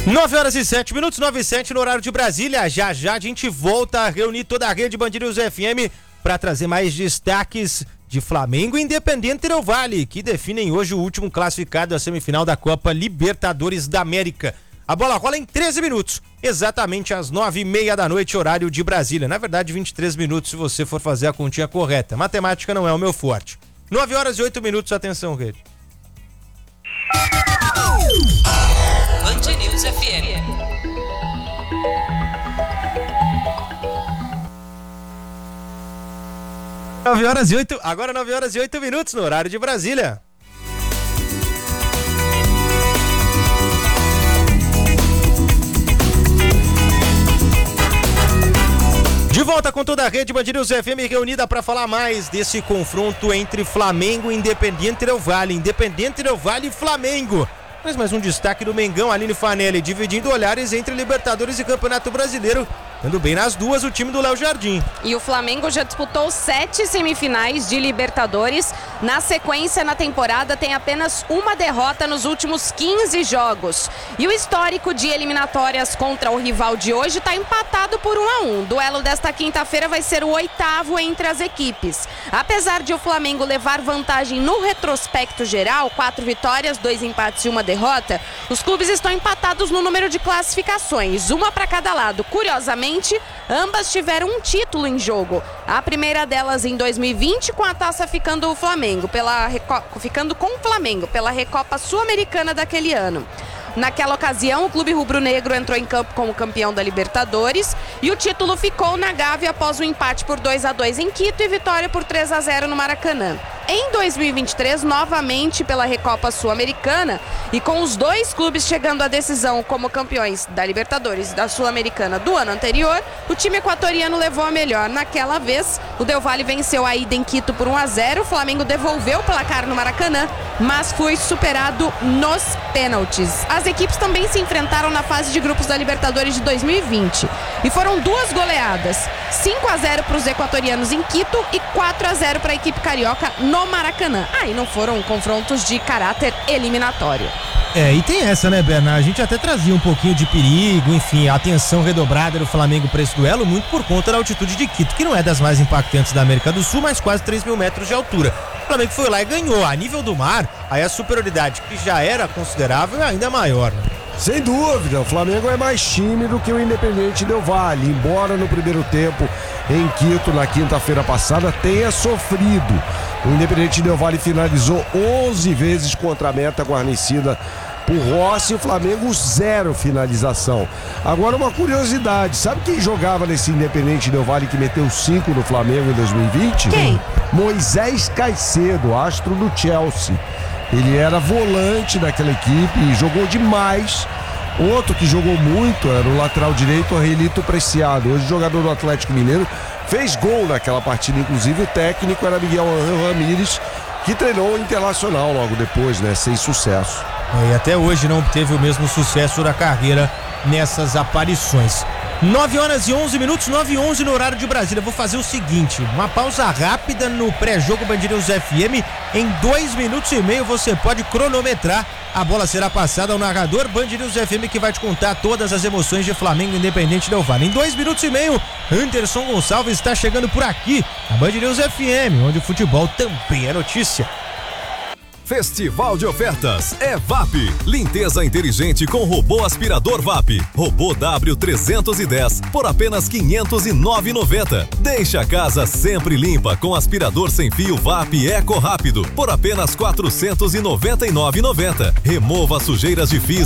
9h07, 9h07 no horário de Brasília. Já a gente volta a reunir toda a rede Band News FM para trazer mais destaques de Flamengo e Independiente Del Valle, que definem hoje o último classificado da semifinal da Copa Libertadores da América. A bola rola em 13 minutos, exatamente às 9h30 da noite, horário de Brasília. Na verdade, 23 minutos se você for fazer a continha correta. Matemática não é o meu forte. 9h08, atenção, rede. Band News FM. Agora 9h08 no horário de Brasília. De volta com toda a rede Band News FM reunida para falar mais desse confronto entre Flamengo e Independiente Del Valle. Independiente Del Valle e Flamengo. Mas mais um destaque do Mengão, Aline Fanelli, dividindo olhares entre Libertadores e Campeonato Brasileiro. Dando bem nas duas o time do Léo Jardim. E o Flamengo já disputou 7 semifinais de Libertadores. Na sequência, na temporada, tem apenas uma derrota nos últimos 15 jogos. E o histórico de eliminatórias contra o rival de hoje está empatado por 1-1. O duelo desta quinta-feira vai ser o 8º entre as equipes. Apesar de o Flamengo levar vantagem no retrospecto geral, 4 vitórias, 2 empates e 1 derrota, os clubes estão empatados no número de classificações, uma para cada lado. Curiosamente, ambas tiveram um título em jogo. A primeira delas em 2020, com a taça ficando com o Flamengo pela Recopa Sul-Americana daquele ano. Naquela ocasião, o clube rubro-negro entrou em campo como campeão da Libertadores e o título ficou na Gávea após um empate por 2-2 em Quito e vitória por 3-0 no Maracanã. Em 2023, novamente pela Recopa Sul-Americana e com os dois clubes chegando à decisão como campeões da Libertadores e da Sul-Americana do ano anterior, o time equatoriano levou a melhor. Naquela vez, o Del Valle venceu a ida em Quito por 1-0, o Flamengo devolveu o placar no Maracanã, mas foi superado nos pênaltis. As equipes também se enfrentaram na fase de grupos da Libertadores de 2020 e foram 2 goleadas, 5-0 para os equatorianos em Quito e 4-0 para a equipe carioca no Maracanã. E não foram confrontos de caráter eliminatório. E tem essa, né, Bernardo? A gente até trazia um pouquinho de perigo, enfim, a atenção redobrada do Flamengo para esse duelo, muito por conta da altitude de Quito, que não é das mais impactantes da América do Sul, mas quase 3.000 metros de altura. O Flamengo foi lá e ganhou. A nível do mar, aí a superioridade, que já era considerável, é ainda maior, né? Sem dúvida, o Flamengo é mais time do que o Independiente Del Valle, embora no primeiro tempo em Quito, na quinta-feira passada, tenha sofrido. O Independiente Del Valle finalizou 11 vezes contra a meta guarnecida por Rossi, o Flamengo 0 finalização. Agora uma curiosidade, sabe quem jogava nesse Independiente Del Valle que meteu 5 no Flamengo em 2020? Quem? Moisés Caicedo, astro do Chelsea. Ele era volante daquela equipe e jogou demais. Outro que jogou muito era o lateral direito, Aurelito Preciado, hoje jogador do Atlético Mineiro, fez gol naquela partida, inclusive o técnico era Miguel Ramírez, que treinou o Internacional logo depois, né, sem sucesso. E até hoje não teve o mesmo sucesso da carreira nessas aparições. 9h11, 9h11 no horário de Brasília. Vou fazer o seguinte, uma pausa rápida no pré-jogo Band News FM. Em 2 minutos e meio você pode cronometrar. A bola será passada ao narrador Band News FM, que vai te contar todas as emoções de Flamengo Independente Del Valle. Em 2 minutos e meio, Anderson Gonçalves está chegando por aqui, na Band News FM, onde o futebol também é notícia. Festival de ofertas é VAP. Limpeza inteligente com robô aspirador VAP. Robô W310 por apenas R$ 509,90. Deixa a casa sempre limpa com aspirador sem fio VAP Eco Rápido por apenas R$ 499,90. Remova sujeiras de piso